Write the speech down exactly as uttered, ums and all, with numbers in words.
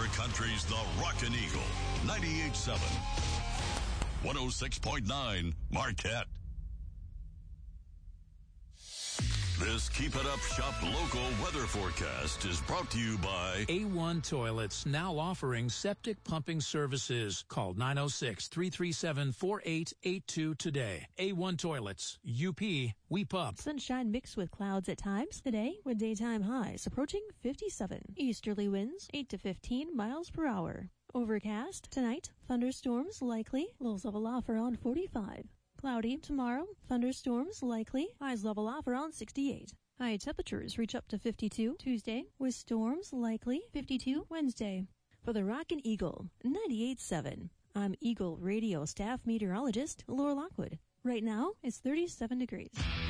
Country's The Rockin' Eagle, ninety-eight point seven, one oh six point nine Marquette. This Keep It Up Shop local weather forecast is brought to you by A one Toilets, now offering septic pumping services. Call nine oh six, three three seven, four eight eight two today. A one Toilets, U P, we pump. Sunshine mixed with clouds at times today with daytime highs approaching fifty-seven. Easterly winds eight to fifteen miles per hour. Overcast tonight, thunderstorms likely, lows level off around forty-five. Cloudy tomorrow, thunderstorms likely, highs level off around sixty-eight. High temperatures reach up to fifty-two Tuesday, with storms likely, fifty-two Wednesday. For the Rockin' Eagle, ninety-eight point seven, I'm Eagle Radio staff meteorologist Laura Lockwood. Right now, it's thirty-seven degrees.